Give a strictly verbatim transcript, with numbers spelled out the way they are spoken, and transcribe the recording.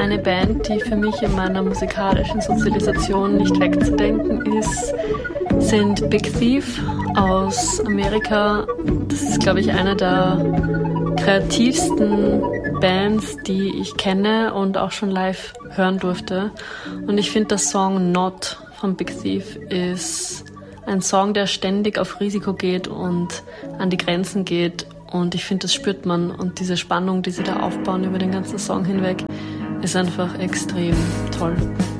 eine Band, die für mich in meiner musikalischen Sozialisation nicht wegzudenken ist, sind Big Thief aus Amerika. Das ist, glaube ich, eine der kreativsten Bands, die ich kenne und auch schon live hören durfte. Und ich finde, der Song Not von Big Thief ist ein Song, der ständig auf Risiko geht und an die Grenzen geht. Und ich finde, das spürt man. Und diese Spannung, die sie da aufbauen über den ganzen Song hinweg, ist einfach extrem toll.